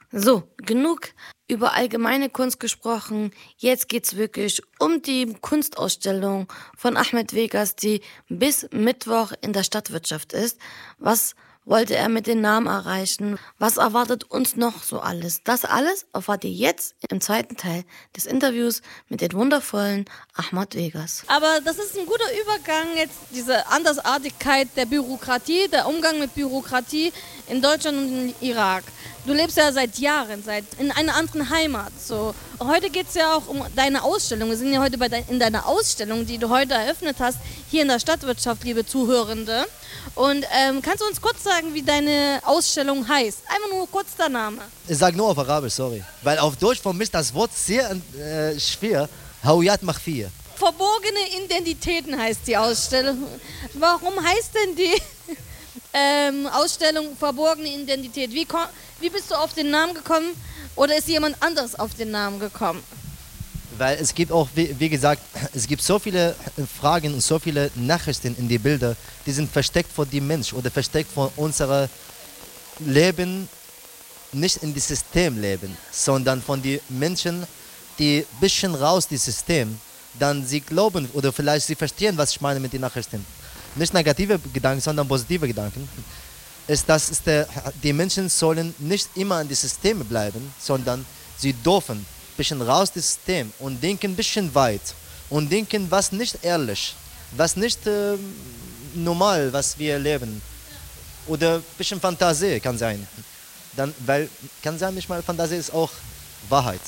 So, genug über allgemeine Kunst gesprochen. Jetzt geht's wirklich um die Kunstausstellung von Ahmed Vegas, die bis Mittwoch in der Stadtwirtschaft ist. Was wollte er mit den Namen erreichen? Was erwartet uns noch so alles? Das alles erfahrt ihr jetzt im zweiten Teil des Interviews mit dem wundervollen Ahmed Vegas. Aber das ist ein guter Übergang, jetzt diese Andersartigkeit der Bürokratie, der Umgang mit Bürokratie in Deutschland und im Irak. Du lebst ja seit Jahren, in einer anderen Heimat. So. Heute geht es ja auch um deine Ausstellung. Wir sind ja heute in deiner Ausstellung, die du heute eröffnet hast, hier in der Stadtwirtschaft, liebe Zuhörende. Und kannst du uns kurz sagen, wie deine Ausstellung heißt? Einfach nur kurz der Name. Ich sage nur auf Arabisch, sorry. Weil auf Deutsch für mich das Wort sehr schwer. Hawiyat Makhfiya. Verborgene Identitäten heißt die Ausstellung. Warum heißt denn die Ausstellung Verborgene Identität? Wie bist du auf den Namen gekommen oder ist jemand anderes auf den Namen gekommen? Weil es gibt auch, wie gesagt, es gibt so viele Fragen und so viele Nachrichten in die Bilder, die sind versteckt vor dem Mensch oder versteckt vor unserem Leben, nicht in das System leben, sondern von den Menschen, die ein bisschen raus das System, dann sie glauben oder vielleicht sie verstehen, was ich meine mit den Nachrichten. Nicht negative Gedanken, sondern positive Gedanken. Die Menschen sollen nicht immer in das System bleiben, sondern sie dürfen ein bisschen raus das System und denken ein bisschen weit und denken, was nicht ehrlich, was nicht normal, was wir leben. Oder ein bisschen Fantasie kann sein. Weil kann sein, manchmal Fantasie ist auch Wahrheit.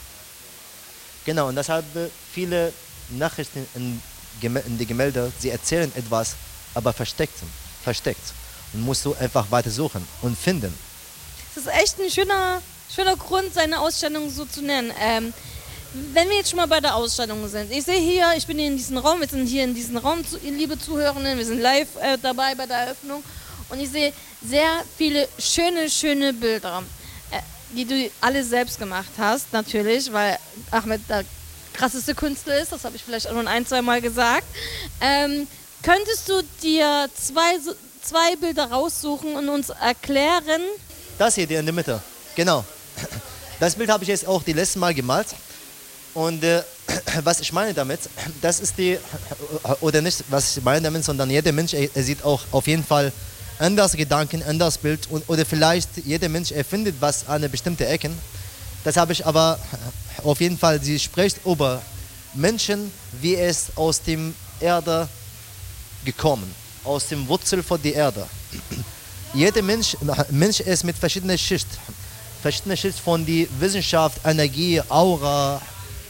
Genau, und deshalb viele Nachrichten in die Gemälde, sie erzählen etwas, aber versteckt. Und musst du einfach weiter suchen und finden. Das ist echt ein schöner Grund, seine Ausstellung so zu nennen. Wenn wir jetzt schon mal bei der Ausstellung sind. Ich sehe hier, ich bin hier in diesem Raum, wir sind hier in diesem Raum, liebe Zuhörenden, wir sind live dabei bei der Eröffnung. Und ich sehe sehr viele schöne Bilder, die du alle selbst gemacht hast, natürlich, weil Ahmed der krasseste Künstler ist, das habe ich vielleicht auch schon ein, zwei Mal gesagt. Könntest du dir zwei Bilder raussuchen und uns erklären? Das hier, in der Mitte, genau. Das Bild habe ich jetzt auch die letzte Mal gemalt. Und was ich meine damit, das ist oder nicht, was ich meine damit, sondern jeder Mensch, er sieht auch auf jeden Fall anders Gedanken, anders Bild oder vielleicht jeder Mensch erfindet was an einer bestimmten Ecke. Das habe ich aber auf jeden Fall, sie spricht über Menschen, wie es aus dem Erde gekommen, aus dem Wurzel von der Erde. Jeder Mensch ist mit verschiedenen Schichten von der Wissenschaft, Energie, Aura,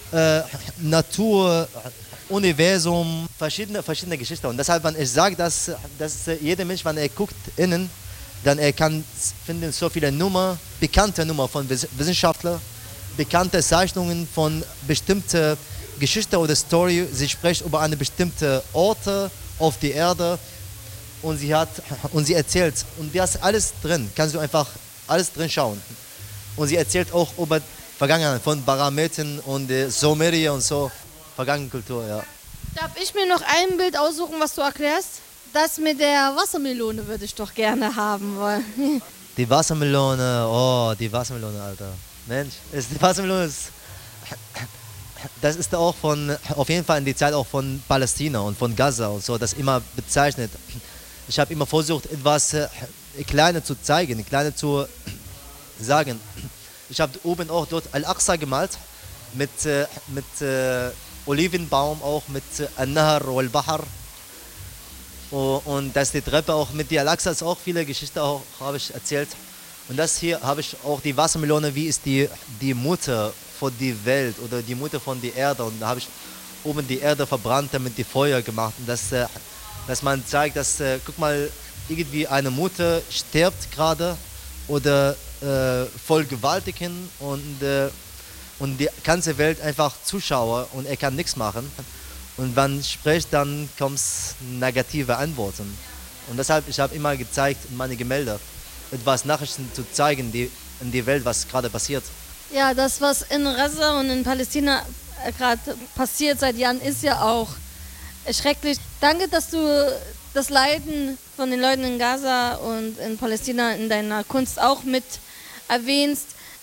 Natur, Universum, verschiedene Geschichten. Und deshalb, wenn ich sage, dass jeder Mensch, wenn er guckt innen, dann er kann finden so viele bekannte Nummer von Wissenschaftlern, bekannte Zeichnungen von bestimmten Geschichten oder Story. Sie spricht über eine bestimmte Orte auf der Erde und sie erzählt. Und das ist alles drin, kannst du einfach alles drin schauen. Und sie erzählt auch über Vergangenheit von Barameten und Sumeria und so, vergangene Kultur, ja. Darf ich mir noch ein Bild aussuchen, was du erklärst? Das mit der Wassermelone würde ich doch gerne haben wollen. Die Wassermelone, Alter. Mensch, die Wassermelone ist... Das ist auch auf jeden Fall in die Zeit auch von Palästina und von Gaza und so, das immer bezeichnet. Ich habe immer versucht, etwas Kleines zu zeigen, Kleines zu sagen. Ich habe oben auch dort Al-Aqsa gemalt, mit Olivenbaum, auch mit An-Nahar wal-Bahar. Und dass die Treppe auch mit der Al-Aqsa ist auch viele Geschichten auch, habe ich erzählt. Und das hier habe ich auch die Wassermelone, wie ist die Mutter von der Welt oder die Mutter von der Erde. Und da habe ich oben die Erde verbrannt, damit die Feuer gemacht. Und dass man zeigt, dass, guck mal, irgendwie eine Mutter stirbt gerade oder voll gewaltigen und die ganze Welt einfach Zuschauer und er kann nichts machen. Und wenn man spricht, dann kommen negative Antworten. Und deshalb, ich habe immer gezeigt in meine Gemälde, etwas Nachrichten zu zeigen, in die Welt, was gerade passiert. Ja, das, was in Gaza und in Palästina gerade passiert seit Jahren, ist ja auch schrecklich. Danke, dass du das Leiden von den Leuten in Gaza und in Palästina in deiner Kunst auch mit erwähnst.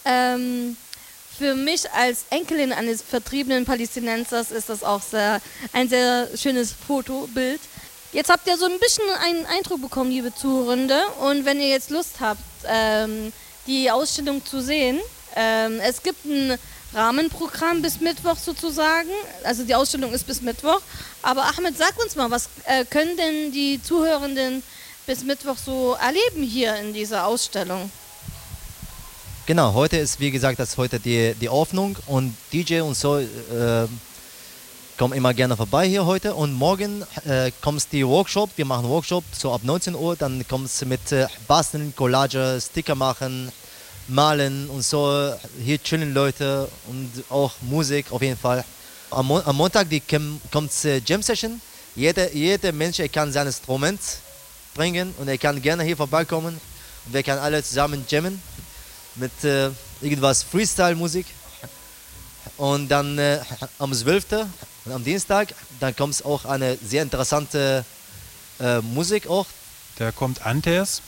Für mich als Enkelin eines vertriebenen Palästinensers ist das auch ein sehr schönes Fotobild. Jetzt habt ihr so ein bisschen einen Eindruck bekommen, liebe Zuhörende. Und wenn ihr jetzt Lust habt, die Ausstellung zu sehen, es gibt ein Rahmenprogramm bis Mittwoch sozusagen. Also die Ausstellung ist bis Mittwoch. Aber Ahmed, sag uns mal, was können denn die Zuhörenden bis Mittwoch so erleben hier in dieser Ausstellung? Genau, heute ist, wie gesagt, das ist heute die Öffnung und DJ und so kommen immer gerne vorbei hier heute. Und morgen kommt die Workshop, wir machen Workshop so ab 19 Uhr, dann kommt es mit Basteln, Collage, Sticker machen, Malen und so. Hier chillen Leute und auch Musik auf jeden Fall. Am Montag kommt Jam Session. Jeder Mensch kann sein Instrument bringen und er kann gerne hier vorbeikommen. Und wir können alle zusammen jammen mit irgendwas Freestyle-Musik. Und dann am 12. und am Dienstag, dann kommt auch eine sehr interessante Musik auch. Da kommt Antes,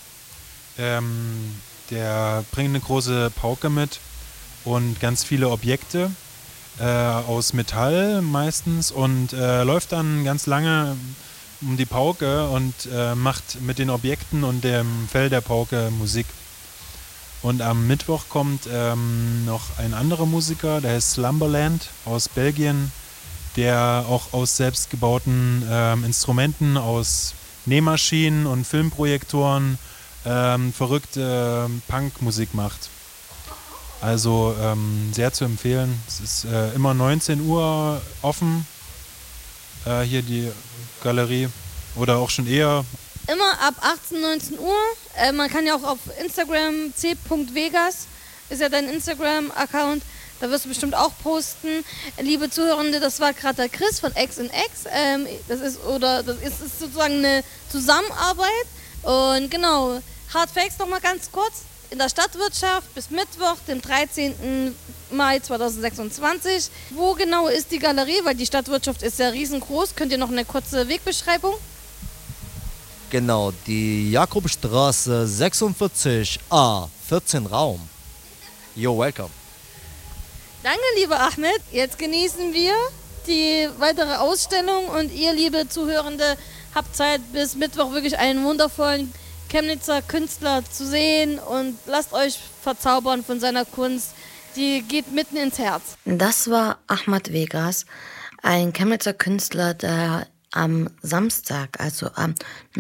der bringt eine große Pauke mit und ganz viele Objekte aus Metall meistens und läuft dann ganz lange um die Pauke und macht mit den Objekten und dem Fell der Pauke Musik. Und am Mittwoch kommt noch ein anderer Musiker, der heißt Slumberland aus Belgien, der auch aus selbstgebauten Instrumenten, aus Nähmaschinen und Filmprojektoren verrückte Punkmusik macht. Also sehr zu empfehlen. Es ist immer 19 Uhr offen, hier die Galerie, oder auch schon eher. Immer ab 18, 19 Uhr. Man kann ja auch auf Instagram c.vegas, ist ja dein Instagram-Account, da wirst du bestimmt auch posten. Liebe Zuhörende, das war gerade der Chris von X in X. Das ist sozusagen eine Zusammenarbeit. Und genau, Hard Facts nochmal ganz kurz. In der Stadtwirtschaft bis Mittwoch, dem 13. Mai 2026. Wo genau ist die Galerie? Weil die Stadtwirtschaft ist ja riesengroß. Könnt ihr noch eine kurze Wegbeschreibung? Genau, die Jakobstraße 46a, 14 Raum. You're welcome. Danke, lieber Ahmed. Jetzt genießen wir die weitere Ausstellung und ihr, liebe Zuhörende, habt Zeit bis Mittwoch wirklich einen wundervollen Chemnitzer Künstler zu sehen und lasst euch verzaubern von seiner Kunst. Die geht mitten ins Herz. Das war Ahmed Vegas, ein Chemnitzer Künstler, der am Samstag, also am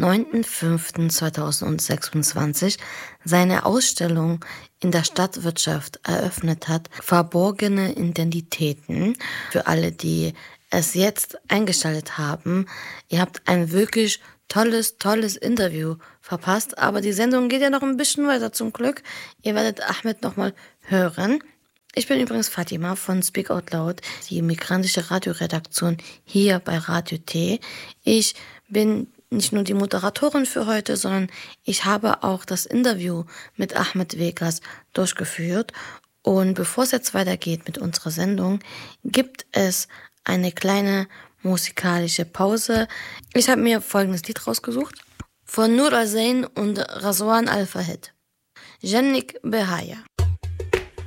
9.05.2026, seine Ausstellung in der Stadtwirtschaft eröffnet hat, Verborgene Identitäten. Für alle, die es jetzt eingeschaltet haben, ihr habt ein wirklich tolles Interview verpasst, aber die Sendung geht ja noch ein bisschen weiter zum Glück. Ihr werdet Ahmed nochmal hören. Ich bin übrigens Fatima von Speak Out Loud, die migrantische Radioredaktion hier bei Radio T. Ich bin nicht nur die Moderatorin für heute, sondern ich habe auch das Interview mit Ahmed Vegas durchgeführt. Und bevor es jetzt weitergeht mit unserer Sendung, gibt es eine kleine musikalische Pause. Ich habe mir folgendes Lied rausgesucht von Nur Al-Zain und Razwan Al-Fahid. Jannik Behaya.